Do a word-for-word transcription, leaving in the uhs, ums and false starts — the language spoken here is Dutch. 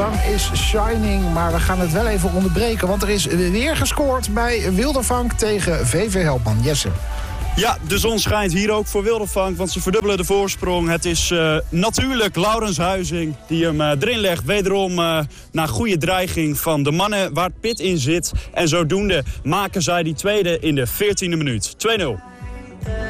Sun is shining, maar we gaan het wel even onderbreken. Want er is weer gescoord bij Wildervank tegen V V Helpman. Jesse. Ja, de zon schijnt hier ook voor Wildervank, want ze verdubbelen de voorsprong. Het is uh, natuurlijk Laurens Huizing die hem uh, erin legt. Wederom uh, naar goede dreiging van de mannen waar Pitt in zit. En zodoende maken zij die tweede in de veertiende minuut. twee nul.